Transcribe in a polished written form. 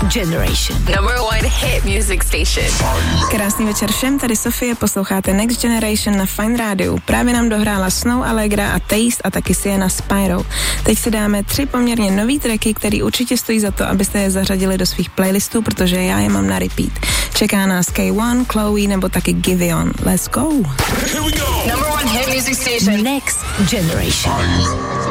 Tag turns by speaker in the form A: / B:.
A: Generation.
B: Number 1 hit music station.
C: Krásný večer všem, tady Sofie, posloucháte Next Generation na Fine Rádiu. Právě nám dohrála Snow Allegra a Taste a taky Sienna Spyro. Teď si dáme 3 poměrně nový tracky, který určitě stojí za to, abyste je zařadili do svých playlistů, protože já je mám na repeat. Čeká nás K1, Chloe nebo taky Giveon. Let's go!
B: Number 1 hit music station.
A: Next Generation.